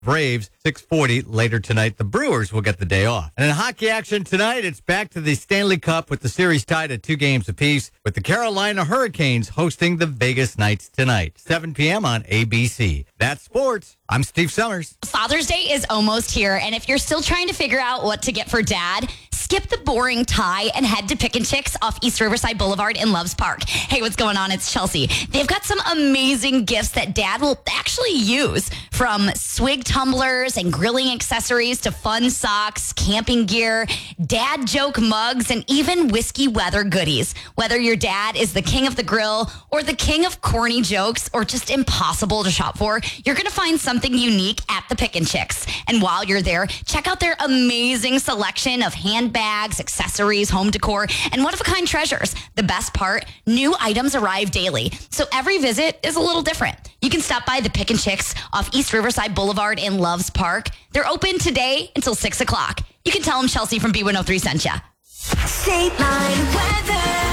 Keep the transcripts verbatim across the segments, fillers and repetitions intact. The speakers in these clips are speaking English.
Braves, six forty later tonight. The Brewers will get the day off. And in hockey action tonight, it's back to the Stanley Cup with the series tied at two games apiece, with the Carolina Hurricanes hosting the Vegas Knights tonight, seven p.m. on A B C. That's sports. I'm Steve Summers. Father's Day is almost here, and if you're still trying to figure out what to get for Dad, skip the boring tie and head to Pick and Chicks off East Riverside Boulevard in Loves Park. Hey, what's going on? It's Chelsea. They've got some amazing gifts that Dad will actually use, from swig tumblers and grilling accessories to fun socks, camping gear, dad joke mugs, and even whiskey weather goodies. Whether your dad is the king of the grill or the king of corny jokes or just impossible to shop for, you're going to find something unique at the Pick and Chicks. And while you're there, check out their amazing selection of handbags, accessories, home decor, and one-of-a-kind treasures. The best part, new items arrive daily, so every visit is a little different. You can stop by the Pick and Chicks off East Riverside Boulevard in Loves Park. They're open today until six o'clock. You can tell them Chelsea from B one oh three sent you. State Line weather.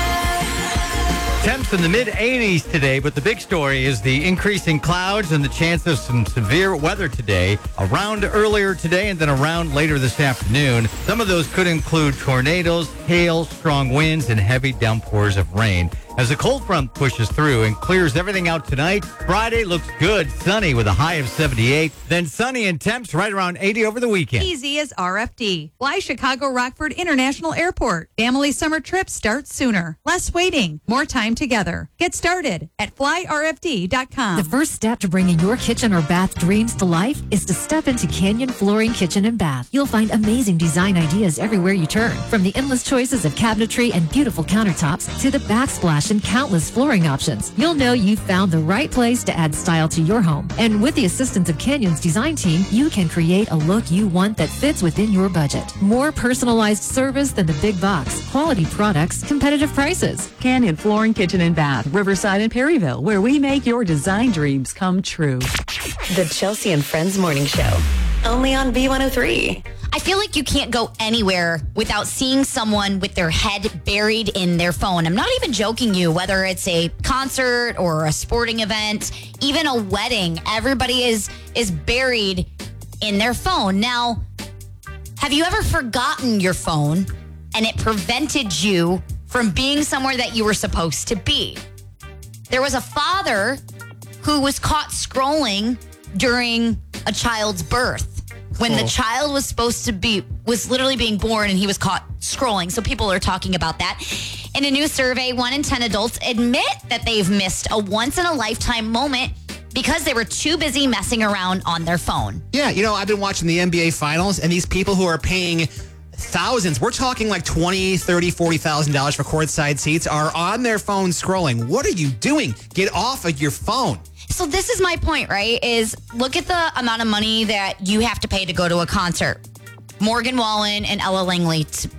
Temps in the mid eighties today, but the big story is the increasing clouds and the chance of some severe weather today. Around earlier today and then around later this afternoon. Some of those could include tornadoes, hail, strong winds, and heavy downpours of rain. As the cold front pushes through and clears everything out tonight, Friday looks good, sunny with a high of seventy-eight. Then sunny and temps right around eighty over the weekend. Easy as R F D. Fly Chicago Rockford International Airport. Family summer trips start sooner. Less waiting, more time together. Get started at fly R F D dot com. The first step to bringing your kitchen or bath dreams to life is to step into Canyon Flooring Kitchen and Bath. You'll find amazing design ideas everywhere you turn, from the endless choices of cabinetry and beautiful countertops to the backsplash and countless flooring options. You'll know you've found the right place to add style to your home. And with the assistance of Canyon's design team, you can create a look you want that fits within your budget. More personalized service than the big box. Quality products, competitive prices. Canyon Flooring Kitchen and Bath, Riverside and Perryville, where we make your design dreams come true. The Chelsea and Friends Morning Show. Only on B one oh three. I feel like you can't go anywhere without seeing someone with their head buried in their phone. I'm not even joking you, whether it's a concert or a sporting event, even a wedding, everybody is is buried in their phone. Now, have you ever forgotten your phone and it prevented you from being somewhere that you were supposed to be? There was a father who was caught scrolling during a child's birth. When the child was supposed to be, was literally being born, and he was caught scrolling. So people are talking about that. In a new survey, one in ten adults admit that they've missed a once-in-a-lifetime moment because they were too busy messing around on their phone. Yeah, you know, I've been watching the N B A Finals, and these people who are paying thousands, we're talking like twenty, thirty, forty thousand dollars for courtside seats, are on their phone scrolling. What are you doing? Get off of your phone. So this is my point, right, is look at the amount of money that you have to pay to go to a concert. Morgan Wallen and Ella Langley, to,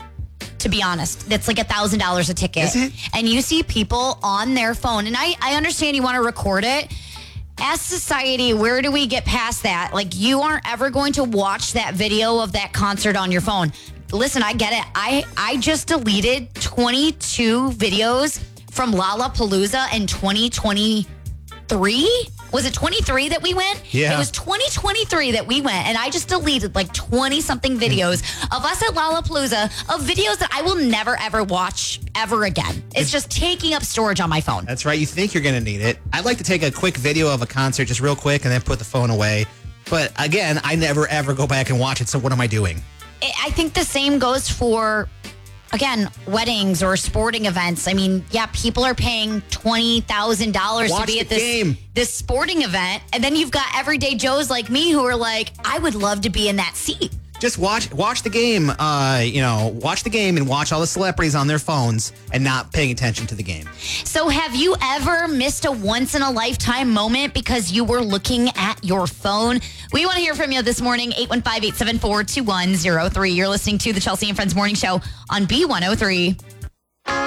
to be honest, that's like one thousand dollars a ticket. Is it? And you see people on their phone, and I, I understand you want to record it. As society, where do we get past that? Like, you aren't ever going to watch that video of that concert on your phone. Listen, I get it. I, I just deleted twenty-two videos from Lollapalooza in twenty twenty-three. Was it twenty-three that we went? Yeah. It was twenty twenty-three that we went, and I just deleted like twenty-something videos of us at Lollapalooza, of videos that I will never, ever watch ever again. It's just taking up storage on my phone. That's right. You think you're going to need it. I'd like to take a quick video of a concert just real quick and then put the phone away. But again, I never, ever go back and watch it, so what am I doing? I think the same goes for, again, weddings or sporting events. I mean, yeah, people are paying twenty thousand dollars to Watch be the at this, game. this sporting event. And then you've got everyday Joes like me who are like, I would love to be in that seat. Just watch watch the game, uh, you know, watch the game and watch all the celebrities on their phones and not paying attention to the game. So have you ever missed a once-in-a-lifetime moment because you were looking at your phone? We want to hear from you this morning, eight one five, eight seven four, two one zero three. You're listening to the Chelsea and Friends Morning Show on B one oh three.